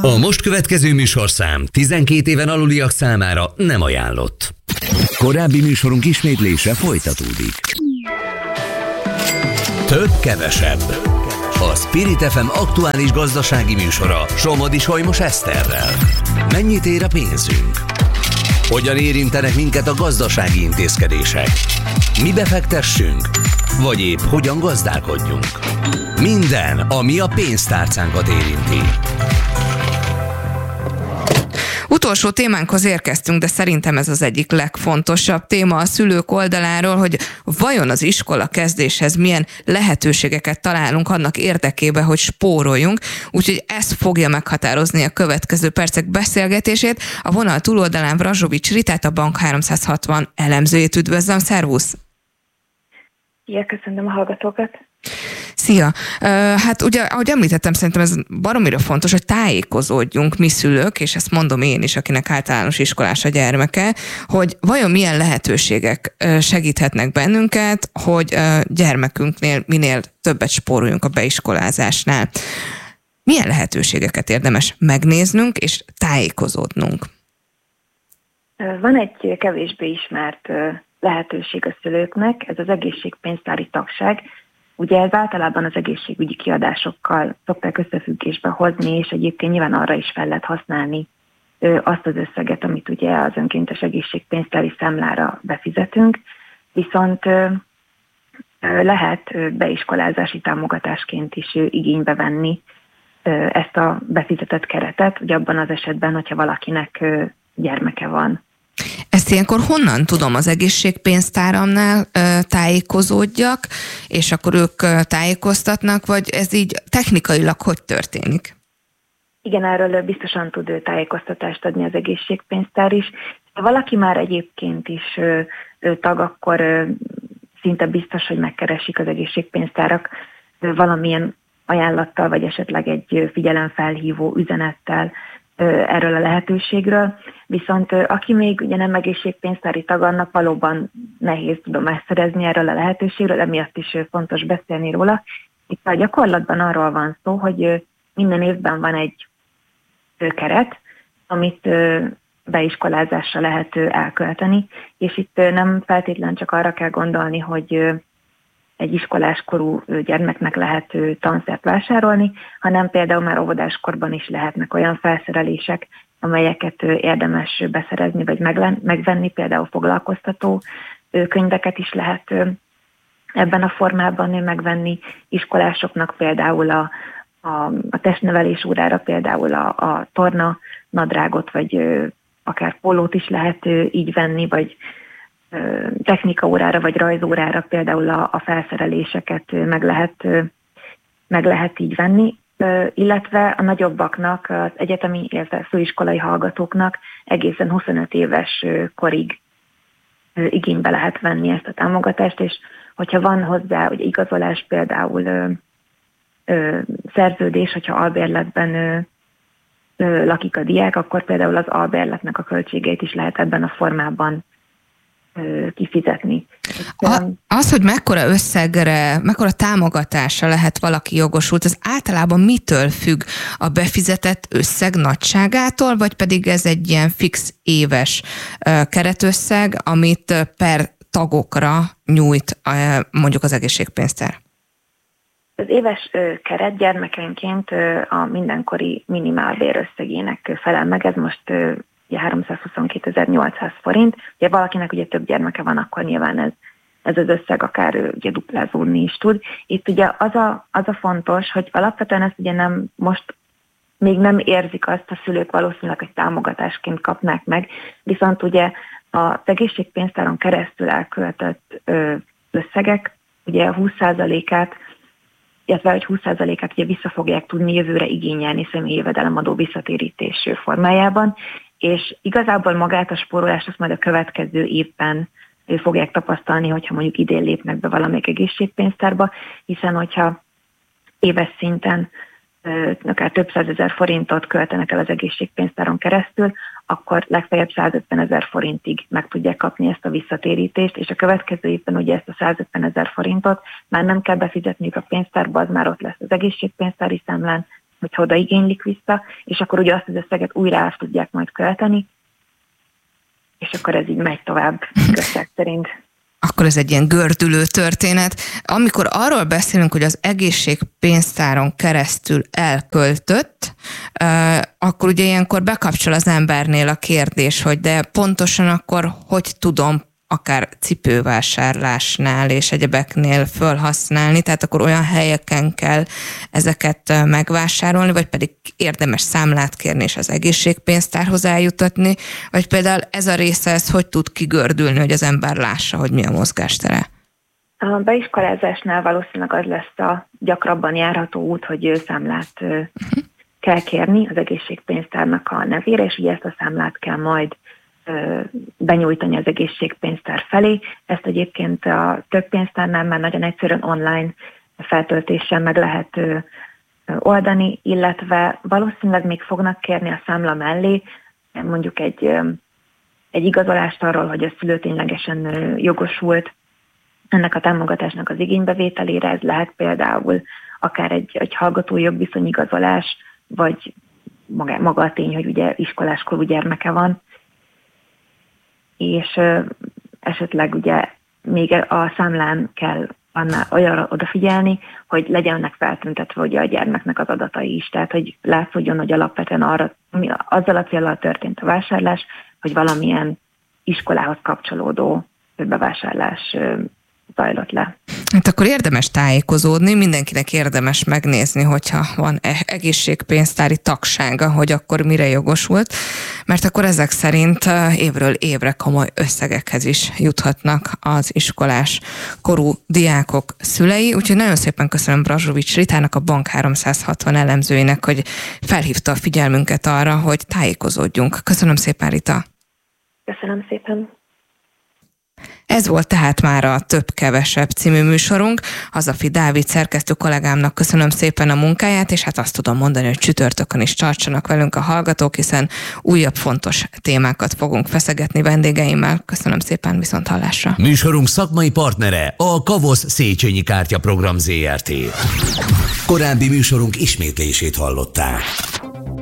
A most következő műsorszám 12 éven aluliak számára nem ajánlott. Korábbi műsorunk ismétlése folytatódik. Több-kevesebb. A Spirit FM aktuális gazdasági műsora Somodi Solymos Eszterrel. Mennyit ér a pénzünk? Hogyan érintenek minket a gazdasági intézkedések? Mi befektessünk? Vagy épp hogyan gazdálkodjunk? Minden, ami a pénztárcánkat érinti. Utolsó témánkhoz érkeztünk, de szerintem ez az egyik legfontosabb téma a szülők oldaláról, hogy vajon az iskola kezdéshez milyen lehetőségeket találunk annak érdekében, hogy spóroljunk. Úgyhogy ez fogja meghatározni a következő percek beszélgetését. A vonal túloldalán Vrazsovics Ritát, a Bank 360 elemzőjét üdvözlöm. Szervusz! Szia, köszönöm a hallgatókat! Szia! Hát ugye, ahogy említettem, szerintem ez baromira fontos, hogy tájékozódjunk mi szülők, és ezt mondom én is, akinek általános iskolás a gyermeke, hogy vajon milyen lehetőségek segíthetnek bennünket, hogy gyermekünknél minél többet spóroljunk a beiskolázásnál. Milyen lehetőségeket érdemes megnéznünk és tájékozódnunk? Van egy kevésbé ismert lehetőség a szülőknek, ez az egészségpénztári tagság. Ugye ez általában az egészségügyi kiadásokkal szokták összefüggésbe hozni, és egyébként nyilván arra is fel lehet használni azt az összeget, amit ugye az önkéntes egészségpénztári számlára befizetünk, viszont lehet beiskolázási támogatásként is igénybe venni ezt a befizetett keretet, ugye abban az esetben, hogyha valakinek gyermeke van. Ezt ilyenkor honnan tudom? Az egészségpénztáramnál tájékozódjak, és akkor ők tájékoztatnak, vagy ez így technikailag hogy történik? Igen, erről biztosan tud tájékoztatást adni az egészségpénztár is. Ha valaki már egyébként is tag, akkor szinte biztos, hogy megkeresik az egészségpénztárak valamilyen ajánlattal, vagy esetleg egy figyelemfelhívó üzenettel erről a lehetőségről. Viszont aki még ugye nem egészségpénztári tag, annak valóban nehéz tudomást szerezni erről a lehetőségről, emiatt is fontos beszélni róla. Itt a gyakorlatban arról van szó, hogy minden évben van egy keret, amit beiskolázásra lehet elkölteni, és itt nem feltétlenül csak arra kell gondolni, hogy egy iskoláskorú gyermeknek lehet tanszert vásárolni, hanem például már óvodáskorban is lehetnek olyan felszerelések, amelyeket érdemes beszerezni vagy megvenni, például foglalkoztató könyveket is lehet ebben a formában megvenni iskolásoknak, például a testnevelés órára, például a torna nadrágot, vagy akár pólót is lehet így venni, vagy technika órára vagy rajzórára például a felszereléseket meg lehet így venni, illetve a nagyobbaknak, az egyetemi, illetve főiskolai hallgatóknak egészen 25 éves korig igénybe lehet venni ezt a támogatást, és hogyha van hozzá ugye igazolás, például szerződés, hogyha albérletben lakik a diák, akkor például az albérletnek a költségeit is lehet ebben a formában kifizetni. Az, hogy mekkora összegre, mekkora támogatásra lehet valaki jogosult, az általában mitől függ? A befizetett összeg nagyságától, vagy pedig ez egy ilyen fix éves keretösszeg, amit per tagokra nyújt mondjuk az egészségpénztár? Az éves keret gyermekenként a mindenkori minimálbér összegének felel meg, ez most 322.800 forint. Ugye valakinek ugye több gyermeke van, akkor nyilván ez az összeg akár ugye duplázódni is tud. Itt ugye az a fontos, hogy alapvetően ezt ugye most még nem érzik azt a szülők, valószínűleg, hogy támogatásként kapnák meg, viszont ugye az egészségpénztáron keresztül elköltött összegek, ugye 20%-át, illetve hogy 20%-át ugye vissza fogják tudni jövőre igényelni személyi jövedelemadó visszatérítés formájában, és igazából magát a spórolást azt majd a következő évben fogják tapasztalni, hogyha mondjuk idén lépnek be valamelyik egészségpénztárba, hiszen hogyha éves szinten akár több 100 000 forintot költenek el az egészségpénztáron keresztül, akkor legfeljebb 150 000 forintig meg tudják kapni ezt a visszatérítést, és a következő évben ugye ezt a 150 000 forintot már nem kell befizetniük a pénztárba, az már ott lesz az egészségpénztári számlán, hogyha odaigénylik vissza, és akkor ugye azt az összeget újra el tudják majd költeni, és akkor ez így megy tovább igazság szerint. Akkor ez egy ilyen gördülő történet. Amikor arról beszélünk, hogy az egészségpénztáron keresztül elköltött, akkor ugye ilyenkor bekapcsol az embernél a kérdés, hogy de pontosan akkor hogy tudom akár cipővásárlásnál és egyebeknél felhasználni, tehát akkor olyan helyeken kell ezeket megvásárolni, vagy pedig érdemes számlát kérni és az egészségpénztárhoz eljutatni, vagy például ez a része, ez hogy tud kigördülni, hogy az ember lássa, hogy mi a mozgástere? A beiskolázásnál valószínűleg az lesz a gyakrabban járható út, hogy számlát kell kérni az egészségpénztárnak a nevére, és ugye ezt a számlát kell majd benyújtani az egészségpénztár felé. Ezt egyébként a több pénztárnál már nagyon egyszerűen online feltöltéssel meg lehet oldani, illetve valószínűleg még fognak kérni a számla mellé mondjuk egy igazolást arról, hogy a szülő ténylegesen jogosult ennek a támogatásnak az igénybevételére. Ez lehet például akár egy hallgató jogviszonyigazolás, vagy maga a tény, hogy ugye iskoláskorú gyermeke van, és esetleg ugye még a számlán kell olyanra odafigyelni, hogy legyenek feltüntetve ugye a gyermeknek az adatai is, tehát hogy látszódjon, hogy alapvetően azzal a céllal történt a vásárlás, hogy valamilyen iskolához kapcsolódó bevásárlás zajlott le. Hát akkor érdemes tájékozódni, mindenkinek érdemes megnézni, hogyha van egészségpénztári tagsága, hogy akkor mire jogosult, mert akkor ezek szerint évről évre komoly összegekhez is juthatnak az iskolás korú diákok szülei. Úgyhogy nagyon szépen köszönöm Brazsovics Ritának, a Bank 360 elemzőinek, hogy felhívta a figyelmünket arra, hogy tájékozódjunk. Köszönöm szépen, Rita! Köszönöm szépen! Ez volt tehát már a Több-kevesebb című műsorunk. Hazafi Dávid szerkesztő kollégámnak köszönöm szépen a munkáját, és hát azt tudom mondani, hogy csütörtökön is tartsanak velünk a hallgatók, hiszen újabb fontos témákat fogunk feszegetni vendégeimmel. Köszönöm szépen, viszonthallásra. Műsorunk szakmai partnere a Kavosz Széchenyi Kártya Program Zrt. Korábbi műsorunk ismétlését hallották.